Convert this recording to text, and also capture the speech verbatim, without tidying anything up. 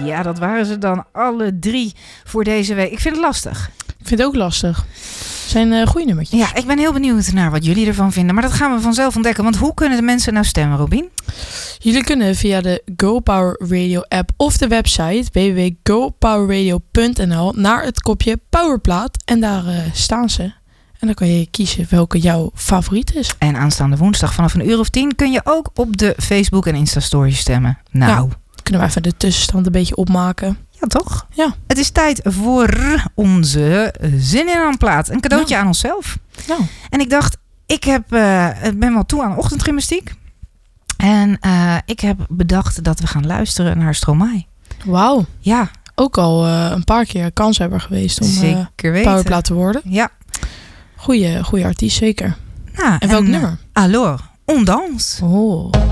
Ja, dat waren ze dan alle drie voor deze week. Ik vind het lastig. Ik vind het ook lastig. Het zijn uh, goede nummertjes. Ja, ik ben heel benieuwd naar wat jullie ervan vinden. Maar dat gaan we vanzelf ontdekken. Want hoe kunnen de mensen nou stemmen, Robin? Jullie kunnen via de Go Power Radio app of de website w w w punt go power radio punt n l naar het kopje Powerplaat. En daar uh, staan ze. En dan kan je kiezen welke jouw favoriet is. En aanstaande woensdag vanaf een uur of tien kun je ook op de Facebook en Insta-story stemmen. Nou, ja, kunnen we even de tussenstand een beetje opmaken. Ja, toch? Ja. Het is tijd voor onze Zin in aan plaat. Een cadeautje ja. aan onszelf. Ja. En ik dacht, ik heb, uh, ben wel toe aan ochtendgymnastiek. En uh, ik heb bedacht dat we gaan luisteren naar Stromae. Wauw. Ja. Ook al uh, een paar keer kanshebber geweest om zeker uh, Powerplaat te worden. Ja. Goeie, goeie artiest, zeker. Nou, en welk en, nummer? Alors, on danse. Oh.